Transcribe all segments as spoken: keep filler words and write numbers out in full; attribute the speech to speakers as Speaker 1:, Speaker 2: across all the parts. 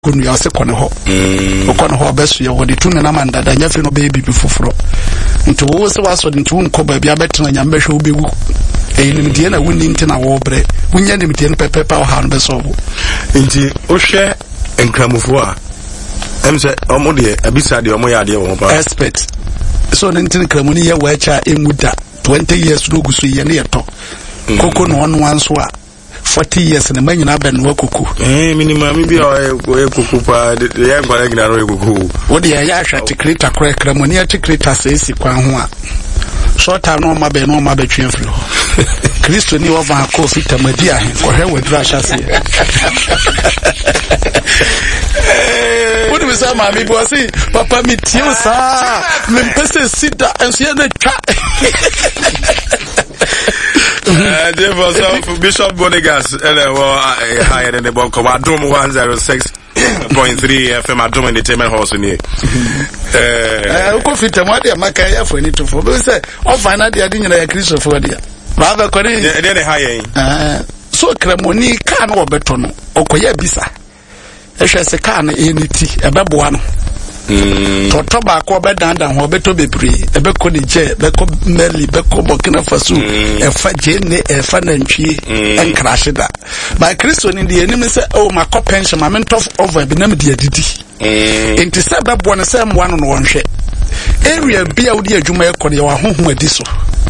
Speaker 1: kunu ya se kone ho okone ho beso ye wode tumi na mandada nya fe no be bibi foforo nti wo se waso nti wo nko ba bia betena nya mbehwe obegu e nim die na woni nti na wo bre wonya nim die pepepa o ha no beso bo
Speaker 2: nti o hwe enkramofo a em se omo de abisa de omo ya de wo pa
Speaker 1: expert so nti nkramoni ye wa cha emuda twenty years no gusu ye ne yeto koko no ono anso a forty years na manyina ben wa kuku
Speaker 2: eh minimum mi bi o kuku pa de ya ngwa gina ro kuku
Speaker 1: wo de ya ya hwa tikrita kra kramoni ya tikrita sesi kwa ho a short time no ma be no ma be twen firi ho Kristo ni wa va ko fita madi a hen ko he wedra hyase what we say ma mi bo say papa mi tio sa me pese sida enso ye na twa
Speaker 2: Uh, therefore, so Bishop Bonigas, uh, higher than the Bonko, Adom one zero six point three F M, Adom Entertainment House in here. Uh,
Speaker 1: who fit a mother, my career for any to for say, or find out the idea of Christopher. Rather, Corey,
Speaker 2: then a high.
Speaker 1: So Cremoni can or beton, or Koya Bisa. I shall say, can any tea, a babuano. To tobacco bedan dan ho beto bebre e be ko ni je be ko meli be ko Burkina Faso e fa je ne e fa na ntwi en crash da by Kristo ni de enim se o ma ko pension ma men tof over be na me de adidi enti se be bo ne se mwa no no wonhwe area bia wo de adwuma e ko de wa hohom adi so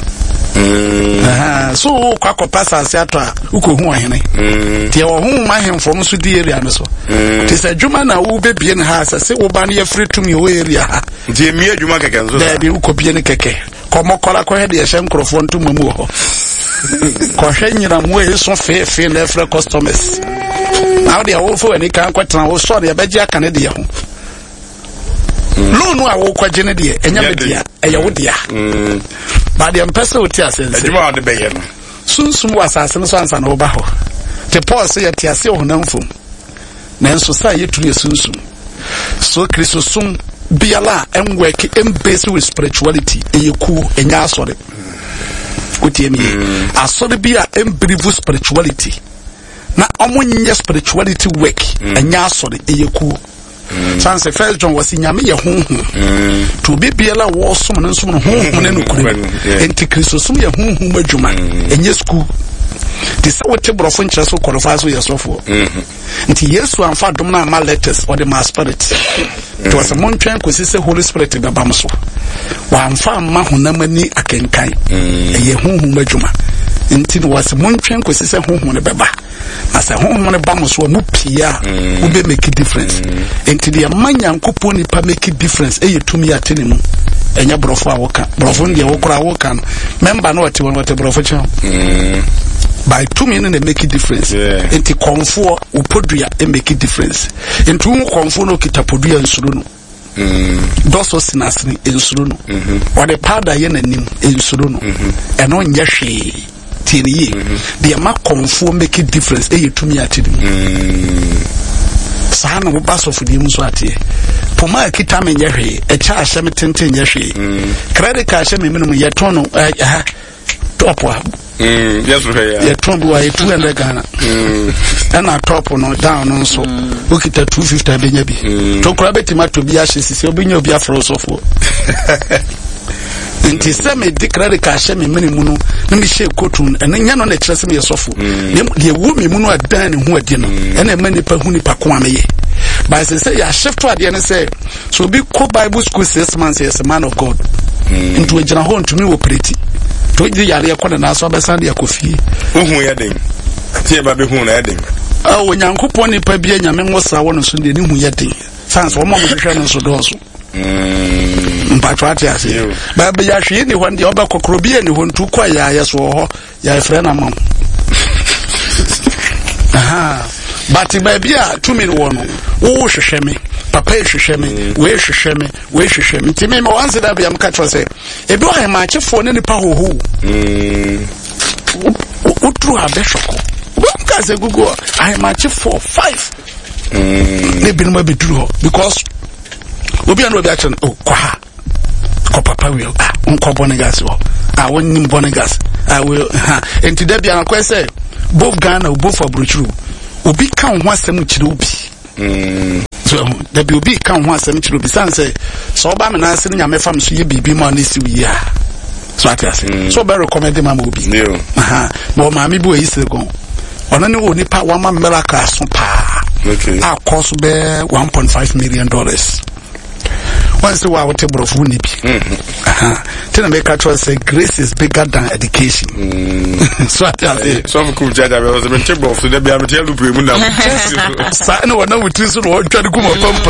Speaker 1: ah so kwa ko pasa se ato a ukohu ohene tie wo hu ma hemfom so di area no so ti se adwuma na wo bebie ne ha se wo ba ne ye free to me wo area ha
Speaker 2: die mi adwuma keke nzo
Speaker 1: da bi ukobie ne keke komo kola ko he de hye nkrofo ntomu mu ho ko hwe nyina mu e so fe fe na free customers now they wo fo ani kan kwetena wo so de be gi aka ne de ho loan a wo kwaje ne de enya me dia eya wo dia but the person would tell us,
Speaker 2: Eduma de Bayan.
Speaker 1: Soon, some was assassin sons and Obaho. The poor say at Tiasio Namfum. Nan society to soon soon. So Christosum be Allah and work in base with spirituality, and you cool and ya sorry. What you mean? I saw the beer and believe spirituality. Now, I'm when your spirituality work and ya sorry, and you cool. Sans the first John was in Yami home to be Biela was someone and someone home and to Christosum ya home who made you man in your school. This what table of interest so qualifies with yourself for. Until yes, to unfad domina my letters or the mass spirit. It was a mountain because it's a Holy Spirit in the Bamso. One farm mahunamani a can kind a ye home who made you man. Until was a mountain because it's a home on the baba. As a home on a bamos were mupia who be make a difference. Until the amanya kuponi pa make a difference. A to me at tenimo. And your brofa woka, brofundi okra wokan. Member no what you want a brofa. By two minutes they make a difference. Enti konfo upodria e make a difference. Enti un konfo no kitapodria nsuruno. Doso sinasni ensuruno. Wade pada ye nanim ensuruno. Eno nya hwe tieniye. The ama konfo make a difference e yetumi atidi. Sana wo baso fudi mu so atie. Poma kita me nya hwe e cha ahye me tenten nya hwe. Credit card ahye me minimum ye tono eh top wa.
Speaker 2: Mm, yes,
Speaker 1: yeah. Trump was two hundred Ghana. And I top on down also. Look at the two fifty baby. To grab it to be ashes, so be no be a frost of war. And tis some declare cash me minimum. Let me share cotton and then on the trust me a soft. The woman muno at dining who at dinner and a many pahuni pakwame. But as I say, I shift to the end say, so be called Bible school six months as a man of God. Into a general to me were pretty. To the area corner na so besan de akofi
Speaker 2: ohun ya den tie ba be hu na den
Speaker 1: ah onyankopon ni pa bia nyame ngosa wo no so de ni hu ya den sans wo mo mo hwehwe no so do so mm mpatwa ate ase ba be ya hwe ni ho de oba kokoro bia ni ho ntu kwa ya ya so ho ya frɛ na mam aha but ba bia to me wo no wo hwehwe me papa hwehwe me we hwehwe me we hwehwe me ti me ma wanse da bia mka tro se e do ha ma chefo ne nipa hoho mm utru abeshoko wo mka se gugu I ma chefo five mm ne bi no ma beduru because obi an obi achen oh kwa ko papa we ah unko Bonigas wo ah wonni Bonigas ah we ha enti da bia na kwa se both Ghana both abrochuru obi kan ho asem kire obi
Speaker 2: Mm.
Speaker 1: So the B B can one seventy rupees and say, so by me answer nyame fam so ye bibi ma ni si wi ya. So ati ase. So be recommend ma obi.
Speaker 2: Yeah.
Speaker 1: Aha. But ma mi bu e ise go. Ono ne wo nipa wa ma miracle so pa.
Speaker 2: Okay.
Speaker 1: A cost be one point five million dollars. Once the wow table of Wunibi. Tell them make a say grace is bigger than education.
Speaker 2: Mm.
Speaker 1: So I tell you.
Speaker 2: Some cool judge I was a table of the Bible tell you.
Speaker 1: Sign no one with this or try to go on pump.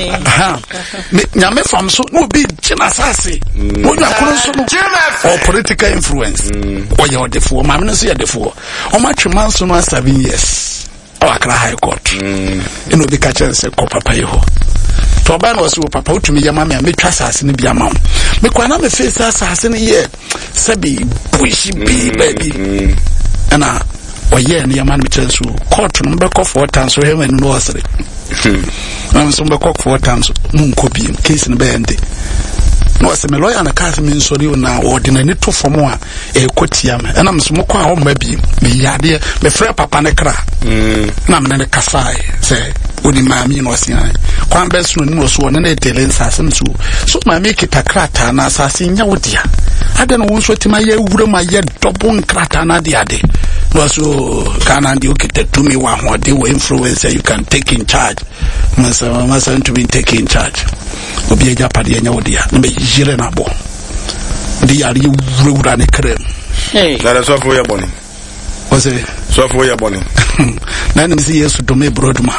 Speaker 1: Yame from so no be Chinasasi. When you are or political influence. Or you're the four, Mamma see the four. How much a month soon seven years. Or Accra High Court. You know the catcher and say, Copa Payo. Toban was with Papa to me, Yamma, and me trust in the Biamam. Me quite me face us in a year. Sabi, bushy be baby. And I, or yeah, near man, me chance to court number four times for him and nursery. I'm some cock four times, moon copy, case in the band. No, as a lawyer and a cast means so you now ordinary two for more a quotiam, and I'm smoke home maybe me yadia, me frere papa necra. Nam nene Kasai, say, would the mammy no see. Quan best soon was one and a tail assassin too. So my make it a crater and assassin yawodia. I don't know what my year would my yet double crater and the other. No, so can and you get to me one what they were influencer you can take in charge. Must must to be taking in charge. Obi Japadi and Yodia, me Jirenabo. The are you rude and a creme.
Speaker 2: Hey, that is all for your bonnie.
Speaker 1: Was it
Speaker 2: so for your bonnie?
Speaker 1: Nine years to me, Brodma.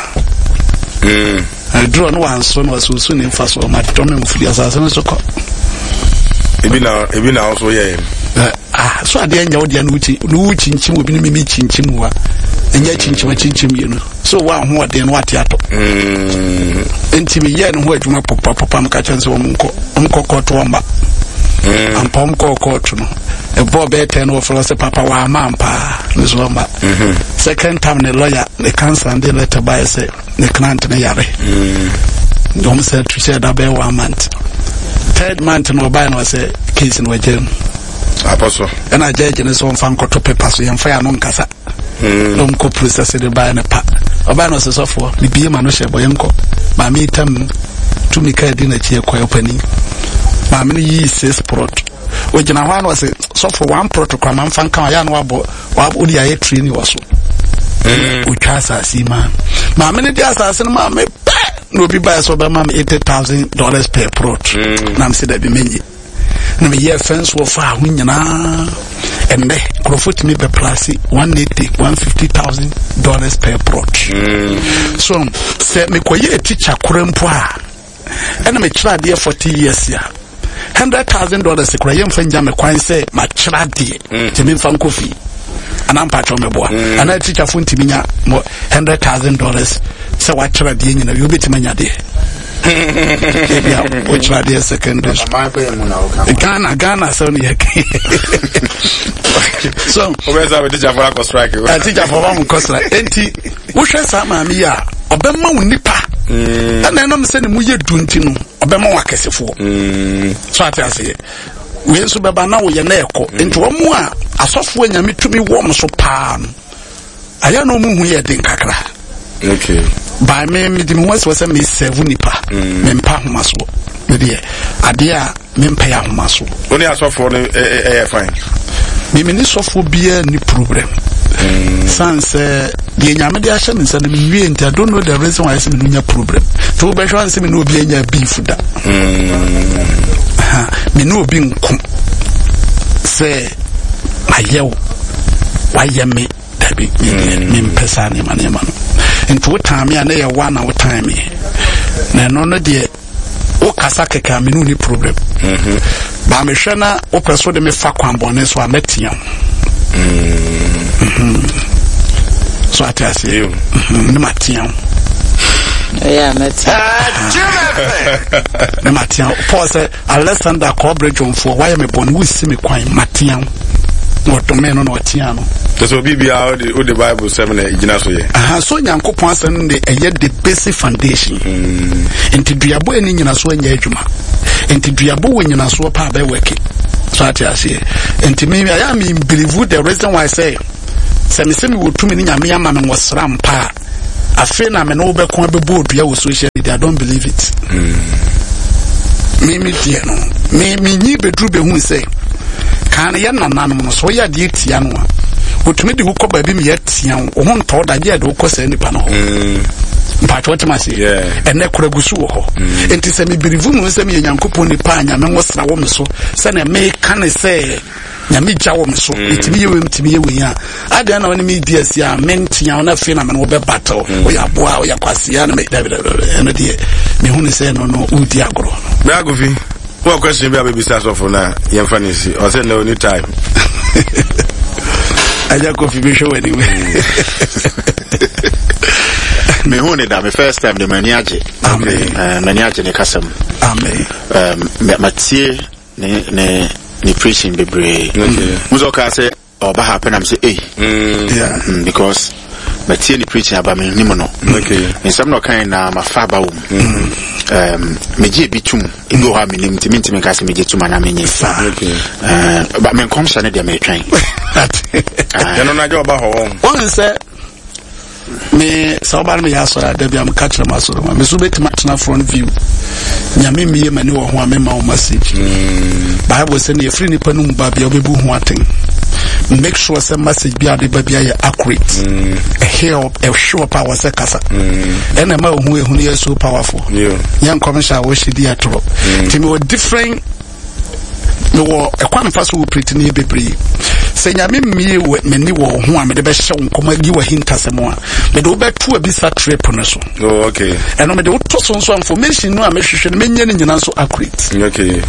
Speaker 1: I drew one son was soon in first of my Tommy for the assassin. So,
Speaker 2: even now, even now, so yeah.
Speaker 1: Ah, so I didn't know the Nuchin Chim will be me Chinchimua, and yet Chinchima Chinchim, you know. So one more than what yato. Intimate yen where you pop papa catchers or Unco Cotuamba. And Pomco Cotuno. A bob ten or for us a papa wa mampa, Miss Wamba. Second time the lawyer, the cancer and the letter by say, the clant in a yare. Don't say to say that bear one month. Third month no buy no say case in wajem.
Speaker 2: Apostle. And
Speaker 1: I judge in his own fan to paper so you fire non casa. No co process the buy and a pat. Obano says so for the be man share boyanko. Mammy tam to me care dinner cheer quite opening. Mammy ye says prot. Which na one was so for one protocol man fan can yan wabo wab udi a training was so. Which has a see man. Mammy the assassin mammy no be buy so by mammy eighty thousand dollars per prot. Nam said that be many. No year fence will far win na and they profit me per plus one eighty one fifty thousand dollars per prot. So say me koye teacher kurempoa and me chira there forty years ya hundred thousand dollars kura yem fanja me kwan say ma chira there timi fan kofi anampa chomeboa and I teacher funti minya hundred thousand dollars say wa chira there nyina you beti manya there. Yeah, which are the secondary. Ghana, Ghana, so near. So,
Speaker 2: where's our teacher for a strike?
Speaker 1: I teacher for one cost like eighty. Which is some Mia, Obama Nipa. And then I'm saying, we are doing Tino, Obama Wakasifo. So I say, we are so bad now, we are neko into a more. A software, you meet to me warm so palm. I don't know who we are doing Kakra.
Speaker 2: Okay.
Speaker 1: By me, me the most was a miss seven nipa. Mempa maso. Maybe a dear Mempaya maso.
Speaker 2: Only I saw for a fine. Me minister for beer ni problem. Sans the Yamadiashan and said, I don't know the reason why I say no problem. To be sure, I say no be any beef that. Me no being say, my yo, why ya me, Debbie, me, Pesani, Manimano. Into what time ya near one hour time. Na no no dear o kasake ka me no ni problem. Mhm. Ba me hwe na o peso de me fa kwambone so ametiam. Mhm. So atase you. Mhm. Ni matiam.
Speaker 3: Yeah, matiam.
Speaker 1: Ni matiam. Pause Alexander Corbridge on for why me born we see me kwan matiam. What to men on what tiano.
Speaker 2: So B B R the the Bible seven iginaso ye. Aha
Speaker 1: so Nyankopon asem de eye the basic foundation. Mm. Enti duabo eni nyinaso anya adwuma. Enti duabo we nyinaso pa ba work. So ati ase. Enti me I am believe the reason why I say say me say me wotumi ni nyame ama me wosram pa
Speaker 2: afi na me no be kon be board ya wo social media. I don't believe it. Mm. Me me die no. Me me nyi bedru be hu say kan ya nananom no so ya de tia no a. Otumi de wo ko ba bi me ya tia wo ho nto da je de wo ko sa nipa no. Mm. Mpacho temase ene koragusu wo ho enti se me birivu mu se me Nyankopon ni pa nya me ngosra wo me so se na me kan se nya me gya wo me so etimi ye we etimi ye we ya ade na woni me di asia me ntia na fe na me no be battle o ya boa o ya kwase ya na me ene de me hu ne se no no udi agoro
Speaker 4: me agofi wo question bi abebi sa so for na ye mfa ni si o se na only time
Speaker 2: aja kofi be show anyway.
Speaker 5: Me hone da me first time de maniaje.
Speaker 2: Amen.
Speaker 5: Uh, maniaje ne kasam.
Speaker 2: Amen.
Speaker 5: Um me matie ne ne ne preaching bebre.
Speaker 4: Okay.
Speaker 5: Muzo ka say oba happen am say eh.
Speaker 4: Mm.
Speaker 2: Yeah.
Speaker 5: Mm, because matie ne preaching aba me nimo no.
Speaker 4: Okay.
Speaker 5: In some no kind na mafaba wo. Um me je bitum ego ha me nim timi timi ka say me je tuma na me nyi.
Speaker 4: Okay.
Speaker 5: Uh but me come say ne de me twan.
Speaker 4: Ya no na je oba ho won.
Speaker 2: One say me so ba me ya so da bia me catch na so me so betima tena front view nyame miye mane wo ho a me ma o message mm. Bible say na free nipa no mba bia obebu ho aten make sure say message bia de ba bia accurate mm. A help a show power say kasa mm. Ena ma hu ehunu ye so powerful yeah yan commercial wo shidi atro timi wo different no wo ekwan fa so wo pretty ni bebre se nyame mie me ni wo ho a me de be hye nkoma gi wa hintasem a me de wo betu abisa trip no so.
Speaker 4: Oh okay.
Speaker 2: Eno me de wo to so so information no a me hwehwe me nya ni nyina so accurate.
Speaker 4: Okay.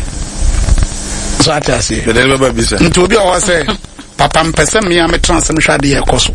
Speaker 2: So atase
Speaker 4: me de be babisa
Speaker 2: nti obi a wa say papa mpese me a me transfer no hwade e koso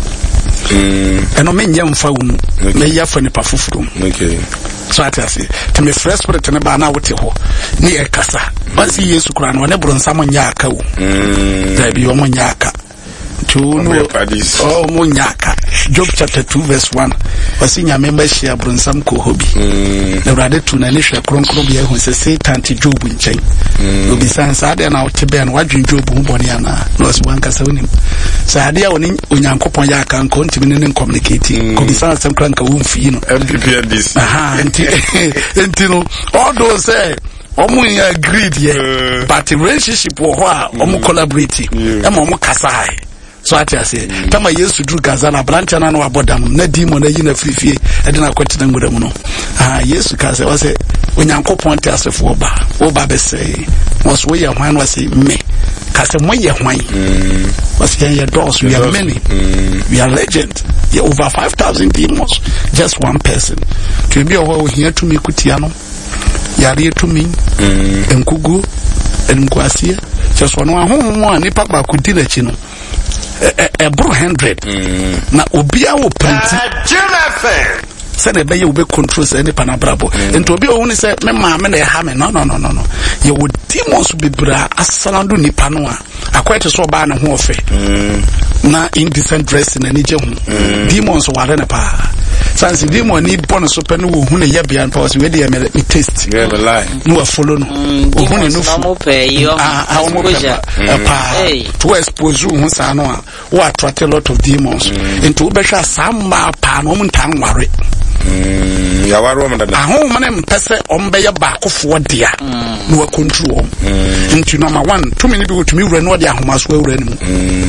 Speaker 2: mm eno me nya mfa wo mu me ya fa ni pa fufuru.
Speaker 4: Okay.
Speaker 2: So atase to me fresh spirit ne ba na wote ho ni e kasa once Yesu kura no ne bronsam nya aka wo mm da bi o mo nya aka to no oh mo nya aka Job chapter two verse one wasi nya member share bronsam ko hobi mm na brade tu na ne hwe kronkron bi e hu se Satan ti Job nchen obi san sa de na wote be na wadwen Job hu bone ana no so wan kasa woni sa de a woni onyankopon ya aka nko ntimi ne communicate ko bi san sam kranka wo mfi no
Speaker 4: M P P N D C
Speaker 2: aha enti enti no all those say omo agreed yeah but relationship wo ho a omo collaborate e ma omo kasa hai so ati ase tama Yesu dru gaza na brancha na no abodam na dimo na yi na frifie e de na kwete na ngudam no ah Yesu ka se wa se onyankopon te asefo ba wo ba be say was we ya hwan was me ka se mo ye hwan was ye doors we are many we are legend yeah over five thousand demons just one person to be over here to me kutia no yare to me enkugu enkwase just one ahom mo ani papa kudi na chi no e bro one hundred na obia wo print se na be ye obe control se ni panabrabo ento obi o huni se me ma me na ha me no no no no no ye wo demons be bra asalando ni pano a akwete so ba na ho ofe na indecent dressing na ni je hu demons ware na pa sansi demon ni bon so pe no wo hu na ye bia pa so we dey me taste
Speaker 4: yeah me lie
Speaker 2: no follow no o hu ne no
Speaker 3: fu
Speaker 2: ah ah mo pa to expose hu sa no a wo attract a lot of demons into be hwa samba pa no mo ntan ware
Speaker 4: mm ya waro mo dada
Speaker 2: aho mo na mpese ombe ya ba akofo dia no wa control into number one too many people to me wure no dia ahomaso awure ni mu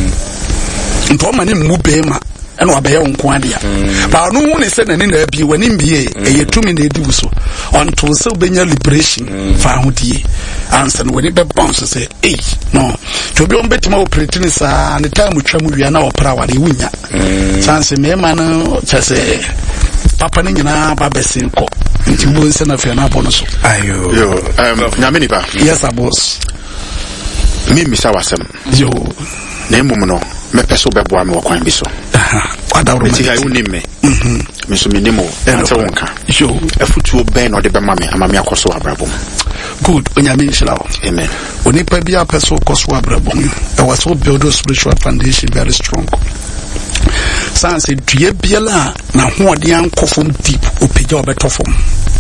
Speaker 2: into ma ni mu be ma eno abaye onko adia ba no hu ne se na ni na bi wani mbie eye tumi na edi so until so benya liberation fa hodie answer no wani be bounce say eh no to bi on betima operating sa ne time twam wia na opera wale wunya chance me ma no chase papa ni nyina ba besinko nti bo nse na fe na bono so
Speaker 5: ayo yo um nyameni ba
Speaker 2: yes boss
Speaker 5: mi mi sa wasem
Speaker 2: yo
Speaker 5: na emu no me peso be boa me wakwan bi so
Speaker 2: adawro
Speaker 5: me ti ayu ni me mhm me so me nimo ante wonka
Speaker 2: yo
Speaker 5: afutuo ben no de be ma me ama me akoso abrabom
Speaker 2: good onyame nshirawo
Speaker 5: amen
Speaker 2: onipa bia peso akoso abrabom e was so build a spiritual foundation very strong sanse due biala na hoode ankofom deep opija obetofom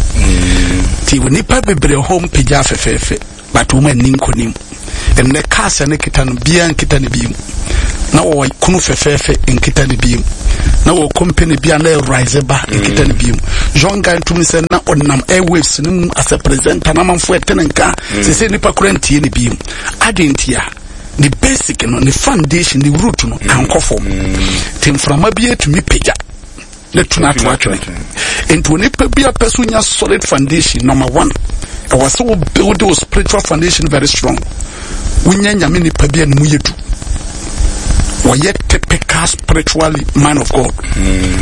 Speaker 2: ti onipa bebre home pija fefefe but woman ninkonim and the cast and kitan bia and kitan bium na wo kunu fefefe enkita ne biem na wo company bia na rise ba enkita ne biem John Guy to me say na onam airwaves nim as a presenter na manfo etenenka se se nipa kurantie ne biem adentia the basic no the foundation the root no ankofo timframa bia tumi peja le tuna to atwe into nipa bia personal solid foundation number one I was so build those spiritual foundation very strong wunya nyame nipa bia no yetu or yet typical spiritually man of God